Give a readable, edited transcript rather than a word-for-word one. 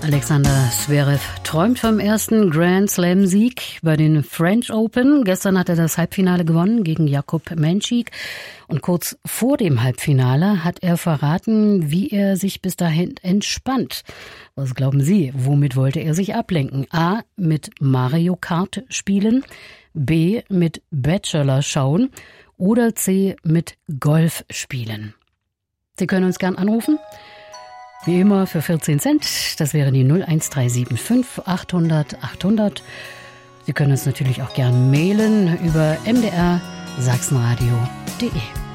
Alexander Zverev träumt vom ersten Grand Slam-Sieg bei den French Open. Gestern hat er das Halbfinale gewonnen gegen Jakub Menchik. Und kurz vor dem Halbfinale hat er verraten, wie er sich bis dahin entspannt. Was glauben Sie, womit wollte er sich ablenken? A. Mit Mario Kart spielen, B. Mit Bachelor schauen oder C. Mit Golf spielen. Sie können uns gern anrufen. Wie immer für 14 Cent, das wäre die 01375 800 800. Sie können uns natürlich auch gern mailen über mdr-sachsenradio.de.